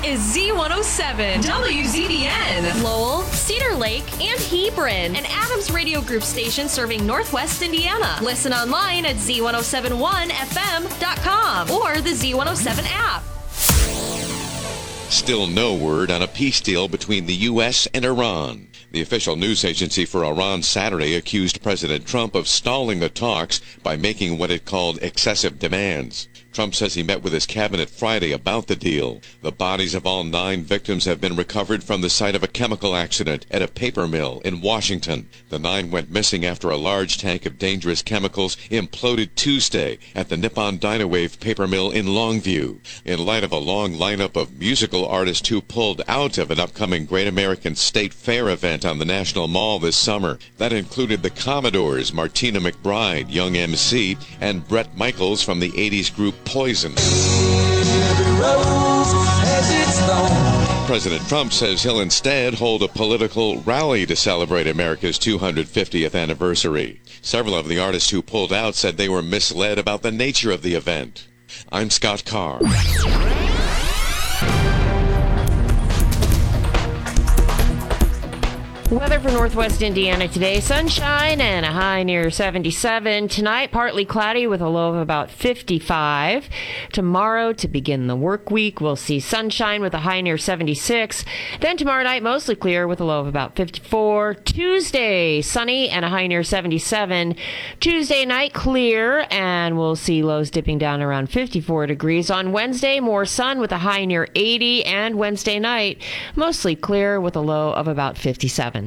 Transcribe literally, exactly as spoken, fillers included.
is Z one oh seven, W Z B N. Lowell, Cedar Lake, and Hebron. An Adams Radio Group station serving Northwest Indiana. Listen online at Z one oh seven one F M dot com or the Z one oh seven app. Still no word on a peace deal between the U S and Iran. The official news agency for Iran Saturday accused President Trump of stalling the talks by making what it called excessive demands. Trump says he met with his cabinet Friday about the deal. The bodies of all nine victims have been recovered from the site of a chemical accident at a paper mill in Washington. The nine went missing after a large tank of dangerous chemicals imploded Tuesday at the Nippon Dynawave paper mill in Longview. In light of a long lineup of musical artists who pulled out of an upcoming Great American State Fair event on the National Mall this summer, that included the Commodores, Martina McBride, Young M C, and Bret Michaels from the eighties group Poison. President Trump says he'll instead hold a political rally to celebrate America's two hundred fiftieth anniversary. Several of the artists who pulled out said they were misled about the nature of the event. I'm Scott Carr. Weather for Northwest Indiana today, sunshine and a high near seventy-seven. Tonight, partly cloudy with a low of about fifty-five. Tomorrow, to begin the work week, we'll see sunshine with a high near seventy-six. Then tomorrow night, mostly clear with a low of about fifty-four. Tuesday, sunny and a high near seventy-seven. Tuesday night, clear, and we'll see lows dipping down around fifty-four degrees. On Wednesday, more sun with a high near eighty, and Wednesday night, mostly clear with a low of about fifty-seven.